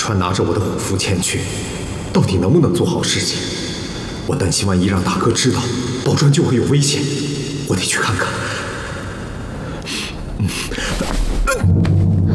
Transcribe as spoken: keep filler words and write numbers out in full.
川拿着我的虎符前去，到底能不能做好事情？我担心万一让大哥知道，宝钏就会有危险。我得去看看。嗯。